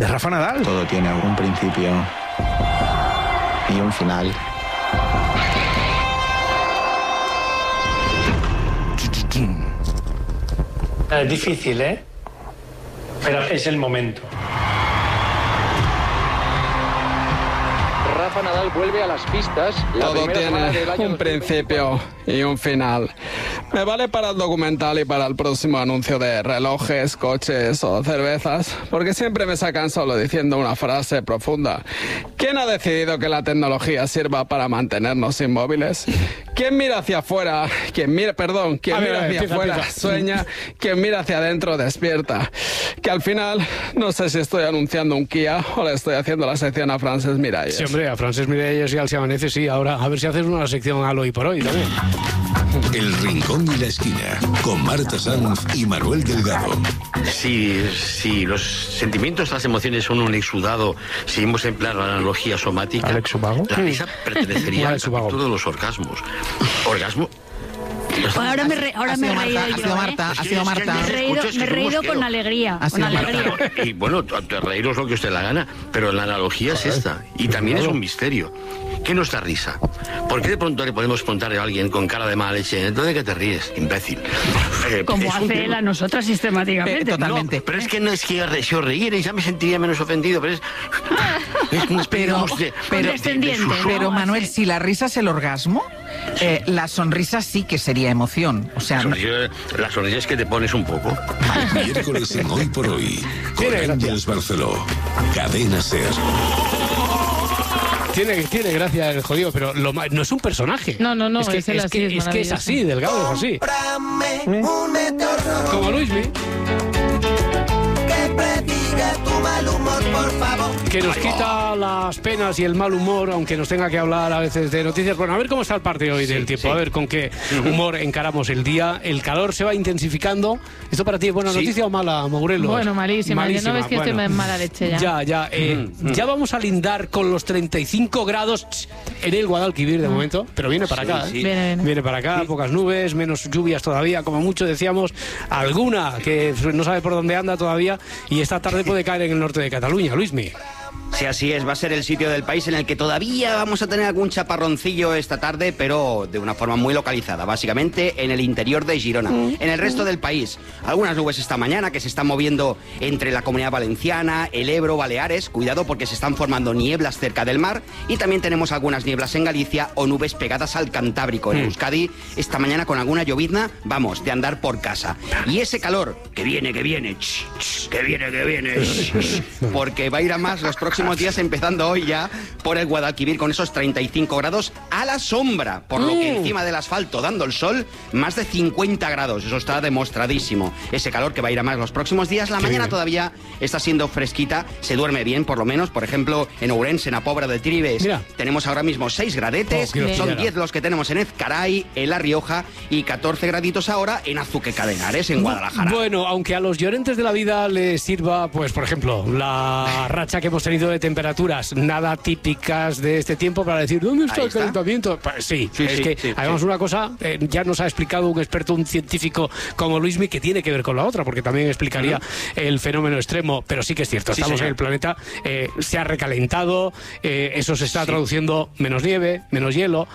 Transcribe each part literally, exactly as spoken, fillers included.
de Rafa Nadal. Todo tiene algún principio y un final. Es difícil, ¿eh? Pero es el momento. Rafa Nadal vuelve a las pistas. La Todo tiene un principio y un final. Me vale para el documental y para el próximo anuncio de relojes, coches o cervezas, porque siempre me sacan solo diciendo una frase profunda. ¿Quién ha decidido que la tecnología sirva para mantenernos inmóviles? ¿Quién mira hacia afuera? ¿Quién mira, perdón, quien ver, mira ver, hacia empieza, afuera empieza. sueña? Quien mira hacia adentro despierta. Que al final no sé si estoy anunciando un Kia o le estoy haciendo la sección a Francesc Miralles. Sí, hombre, a Francesc Miralles y al Se Amanece, sí. Ahora, a ver si haces una sección al hoy por hoy también. El Rincón y la Esquina, con Marta Sanz y Manuel Delgado. Si, si los sentimientos, las emociones son un exudado, si hemos empleado la analogía somática, ¿Al exuvago? la risa pertenecería Al al exuvago. capítulo de los orgasmos. Orgasmo. Pues ahora me, re, ahora Ha me he sido reído Marta, yo, ha sido ¿eh? Marta, ha Es que- sido es que Marta. Me he reído, Escucha, es me he que reído somos con que- alegría, Ha con sido alegría. Marta, y bueno, te reíros lo que usted la gana, pero la analogía es esta. Y también es un misterio. ¿Qué nos da risa? ¿Por qué de pronto le podemos preguntar a alguien con cara de mala leche, ¿entonces qué te ríes, imbécil? Eh, Como es un hace tema. él a nosotras sistemáticamente. Eh, totalmente. No, pero es que no es que yo re- si os reírais ya me sentiría menos ofendido, pero es, es una especie, Pero- digamos, de, pero- de- de Condescendiente, susurro. Pero ¿no? Manuel, Así. si la risa es el orgasmo, eh, la sonrisa sí que sería emoción. O sea, La sonrisa, la sonrisa es que te pones un poco. Miércoles en Hoy por Hoy, con Tiene gracia. Ángeles Barceló. Cadena Ser. Tiene, tiene gracia el jodido, pero lo ma- no es un personaje. No, no, no, es que es él es, así, que, es es que es maravilloso. así, Delgado es así. Como Luismi. Que nos quita las penas y el mal humor, aunque nos tenga que hablar a veces de noticias. Bueno, a ver cómo está el parte hoy del tiempo, sí. a ver con qué humor encaramos el día. El calor se va intensificando. ¿Esto para ti es buena Sí. noticia o mala, Mogurelos? Bueno, malísima. Ya no ves que estoy bueno. en mala leche ya. Ya, ya. eh, Ya vamos a lindar con los treinta y cinco grados en el Guadalquivir de momento, pero viene para Sí, acá. ¿eh? sí. Viene, viene. Viene para acá, pocas nubes, menos lluvias todavía, como mucho decíamos, alguna que no sabe por dónde anda todavía y esta tarde puede caer en el norte de Cataluña, Luismi. Sí, así es, va a ser el sitio del país en el que todavía vamos a tener algún chaparroncillo esta tarde, pero de una forma muy localizada, básicamente en el interior de Girona. En el resto del país, algunas nubes esta mañana que se están moviendo entre la Comunidad Valenciana, el Ebro, Baleares, cuidado porque se están formando nieblas cerca del mar, y también tenemos algunas nieblas en Galicia o nubes pegadas al Cantábrico. En Euskadi, esta mañana con alguna llovizna, vamos, de andar por casa. Y ese calor, que viene, que viene, ch, ch, que viene, que viene, ch, ch, porque va a ir a más los próximos días, empezando hoy ya por el Guadalquivir con esos treinta y cinco grados a la sombra, por lo que encima del asfalto dando el sol, más de cincuenta grados, eso está demostradísimo. Ese calor que va a ir a más los próximos días. La Qué mañana bien. todavía está siendo fresquita, se duerme bien por lo menos, por ejemplo en Ourense, en la Pobra del Tribes, Mira. tenemos ahora mismo seis gradetes, Oh, qué son locura. diez los que tenemos en Ezcaray, en La Rioja, y catorce graditos ahora en Azuqueca de Henares, en Guadalajara. Bueno, aunque a los llorentes de la vida les sirva, pues por ejemplo, la racha que hemos tenido de temperaturas nada típicas de este tiempo para decir, ¿dónde está Ahí el está. calentamiento? Pues sí, Sí, es sí, que sí, además sí. una cosa, eh, ya nos ha explicado un experto, un científico como Luismi, que tiene que ver con la otra, porque también explicaría el fenómeno extremo, pero sí que es cierto, Sí, estamos señor. en el planeta, eh, se ha recalentado, eh, eso se está Sí. traduciendo menos nieve, menos hielo,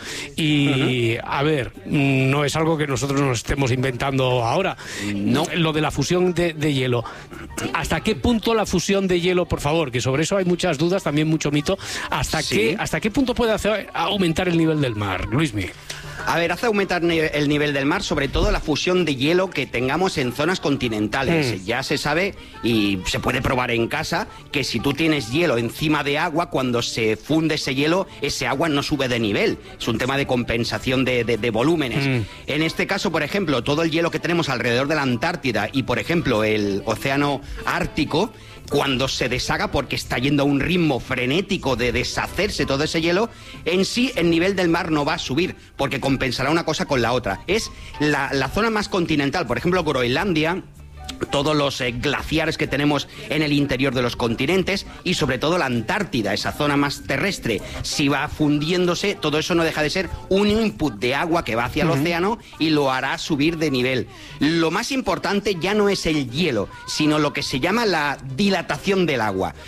y a ver, mm, no es algo que nosotros nos estemos inventando ahora. No. Lo de la fusión de, de hielo. ¿Hasta qué punto la fusión de hielo, por favor? Que sobre eso hay muchas dudas, también mucho mito. ¿Hasta, Sí. qué, ¿hasta qué punto puede hacer aumentar el nivel del mar, Luismi? A ver, hace aumentar ne- el nivel del mar, sobre todo la fusión de hielo que tengamos en zonas continentales. Mm. Ya se sabe y se puede probar en casa que si tú tienes hielo encima de agua, cuando se funde ese hielo, ese agua no sube de nivel. Es un tema de compensación de, de- de volúmenes. Mm. En este caso, por ejemplo, todo el hielo que tenemos alrededor de la Antártida y, por ejemplo, el océano Ártico, cuando se deshaga, porque está yendo a un ritmo frenético de deshacerse todo ese hielo, en sí el nivel del mar no va a subir, porque compensará una cosa con la otra. Es la, la zona más continental, por ejemplo, Groenlandia, todos los eh, glaciares que tenemos en el interior de los continentes y sobre todo la Antártida, esa zona más terrestre, si va fundiéndose, todo eso no deja de ser un input de agua que va hacia el océano y lo hará subir de nivel. Lo más importante ya no es el hielo, sino lo que se llama la dilatación del agua.